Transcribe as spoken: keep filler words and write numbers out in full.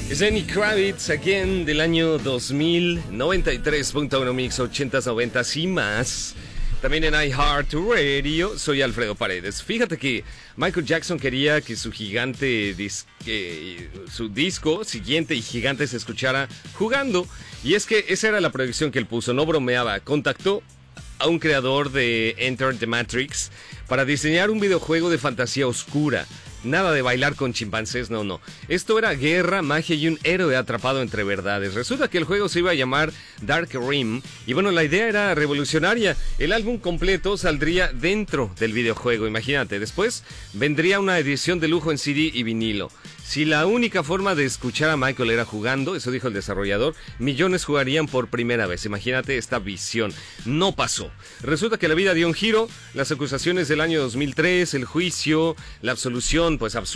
Es Lenny Kravitz, again, del año dos mil, noventa y tres punto uno Mix, ochentas, noventas y más. También en iHeartRadio, soy Alfredo Paredes. Fíjate que Michael Jackson quería que su gigante, dis eh, su disco siguiente y gigante se escuchara jugando. Y es que esa era la proyección que él puso, no bromeaba. Contactó a un creador de Enter the Matrix para diseñar un videojuego de fantasía oscura. Nada de bailar con chimpancés, no, no. Esto era guerra, magia y un héroe atrapado entre verdades. Resulta que el juego se iba a llamar Dark Rim. Y bueno, la idea era revolucionaria. El álbum completo saldría dentro del videojuego, imagínate. Después vendría una edición de lujo en C D y vinilo. Si la única forma de escuchar a Michael era jugando, eso dijo el desarrollador, millones jugarían por primera vez. Imagínate esta visión. No pasó. Resulta que la vida dio un giro. Las acusaciones del año dos mil tres, el juicio, la absolución, pues absurda.